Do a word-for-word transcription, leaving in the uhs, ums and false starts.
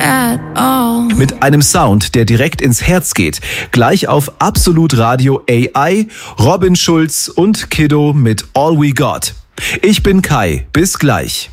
at all. Mit einem Sound, der direkt ins Herz geht. Gleich auf Absolut Radio A I, Robin Schulz und Kiddo mit All We Got. Ich bin Kai. Bis gleich.